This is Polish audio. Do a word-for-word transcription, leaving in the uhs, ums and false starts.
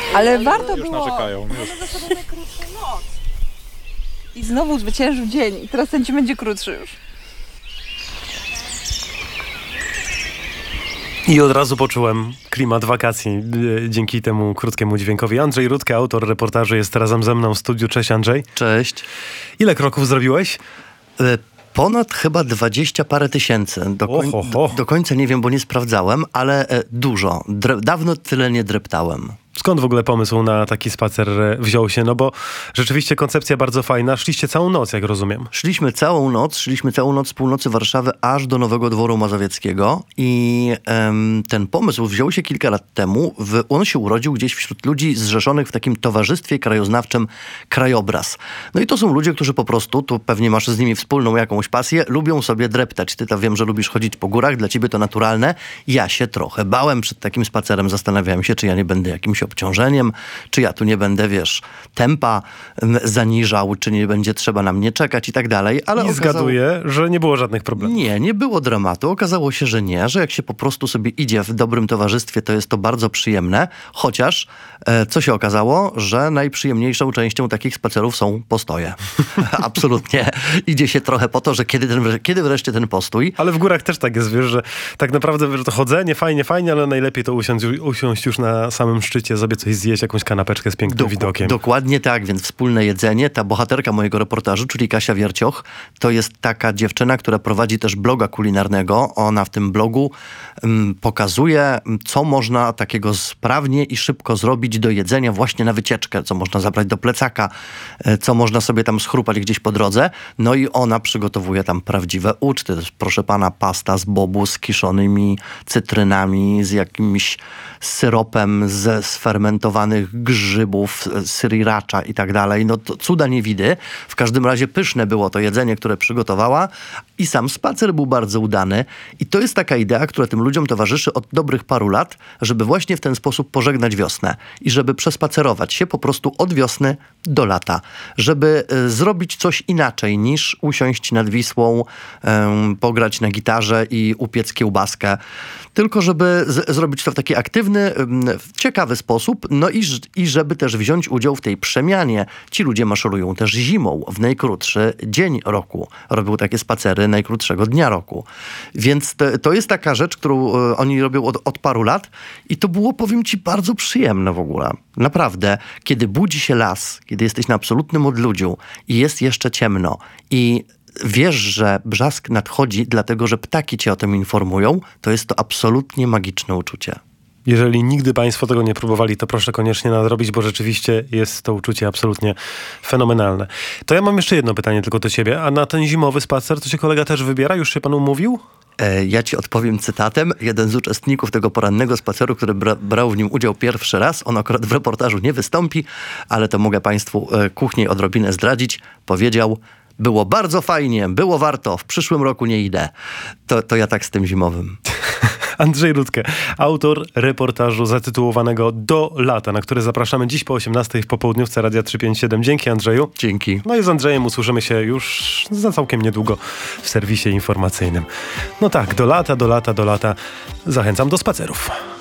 Ale warto Już było. narzekają, już. Mamy za sobą najkrótszą noc. I znowu zwyciężył dzień. I teraz ten dzień będzie krótszy już. I od razu poczułem klimat wakacji e, dzięki temu krótkiemu dźwiękowi. Andrzej Rudke, autor reportażu, jest razem ze mną w studiu. Cześć, Andrzej. Cześć. Ile kroków zrobiłeś? E, Ponad chyba dwadzieścia parę tysięcy. Do, koń, Oho, do, do końca nie wiem, bo nie sprawdzałem, ale e, dużo. Dre, dawno tyle nie dreptałem. Skąd w ogóle pomysł na taki spacer e, wziął się? No bo rzeczywiście koncepcja bardzo fajna. Szliście całą noc, jak rozumiem. Szliśmy całą noc, szliśmy całą noc z północy Warszawy aż do Nowego Dworu Mazowieckiego i em, ten pomysł wziął się kilka lat temu. W, on się urodził gdzieś wśród ludzi zrzeszonych w takim towarzystwie krajoznawczym Krajobraz. No i to są ludzie, którzy po prostu, tu pewnie masz z nimi wspólną jakąś pasję, lubią sobie dreptać. Ty to wiem, że lubisz chodzić po górach, dla ciebie to naturalne. Ja się trochę bałem przed takim spacerem, zastanawiałem się, czy ja nie będę jakimś obciążeniem, czy ja tu nie będę, wiesz, tempa m, zaniżał, czy nie będzie trzeba na mnie czekać i tak dalej. Ale I okazało... zgaduję, że nie było żadnych problemów. Nie, nie było dramatu. Okazało się, że nie, że jak się po prostu sobie idzie w dobrym towarzystwie, to jest to bardzo przyjemne. Chociaż, e, co się okazało, że najprzyjemniejszą częścią takich spacerów są postoje. Absolutnie. Idzie się trochę po to, że kiedy, ten, kiedy wreszcie ten postój. Ale w górach też tak jest, wiesz, że tak naprawdę że to chodzenie, fajnie, fajnie, ale najlepiej to usiąść, usiąść już na samym szczycie, sobie coś zjeść, jakąś kanapeczkę z pięknym Dok- widokiem. Dokładnie tak, więc wspólne jedzenie. Ta bohaterka mojego reportażu, czyli Kasia Wiercioch, to jest taka dziewczyna, która prowadzi też bloga kulinarnego. Ona w tym blogu um, pokazuje, co można takiego sprawnie i szybko zrobić do jedzenia właśnie na wycieczkę, co można zabrać do plecaka, e, co można sobie tam schrupać gdzieś po drodze. No i ona przygotowuje tam prawdziwe uczty. To jest, proszę pana, pasta z bobu, z kiszonymi cytrynami, z jakimś syropem ze sfermentowanych grzybów, sriracha i tak dalej. No to cuda nie widy. W każdym razie pyszne było to jedzenie, które przygotowała i sam spacer był bardzo udany. I to jest taka idea, która tym ludziom towarzyszy od dobrych paru lat, żeby właśnie w ten sposób pożegnać wiosnę i żeby przespacerować się po prostu od wiosny do lata. Żeby y, zrobić coś inaczej niż usiąść nad Wisłą, y, pograć na gitarze i upiec kiełbaskę. Tylko żeby z- zrobić to w taki aktywny, w ciekawy sposób, no i, i żeby też wziąć udział w tej przemianie. Ci ludzie maszerują też zimą, w najkrótszy dzień roku. Robią takie spacery najkrótszego dnia roku. Więc to, to jest taka rzecz, którą e, oni robią od, od paru lat i to było, powiem ci, bardzo przyjemne w ogóle. Naprawdę, kiedy budzi się las, kiedy jesteś na absolutnym odludziu i jest jeszcze ciemno i wiesz, że brzask nadchodzi, dlatego że ptaki cię o tym informują, to jest to absolutnie magiczne uczucie. Jeżeli nigdy państwo tego nie próbowali, to proszę koniecznie nadrobić, bo rzeczywiście jest to uczucie absolutnie fenomenalne. To ja mam jeszcze jedno pytanie tylko do ciebie. A na ten zimowy spacer to się kolega też wybiera? Już się pan umówił? E, ja ci odpowiem cytatem. Jeden z uczestników tego porannego spaceru, który bra- brał w nim udział pierwszy raz, on akurat w reportażu nie wystąpi, ale to mogę państwu e, kuchnię odrobinę zdradzić, powiedział: było bardzo fajnie, było warto, w przyszłym roku nie idę. To, to ja tak z tym zimowym. Andrzej Rudke, autor reportażu zatytułowanego Do lata, na który zapraszamy dziś po osiemnastej w popołudniówce Radia trzysta pięćdziesiąt siedem. Dzięki, Andrzeju. Dzięki. No i z Andrzejem usłyszymy się już za całkiem niedługo w serwisie informacyjnym. No tak, do lata, do lata, do lata. Zachęcam do spacerów.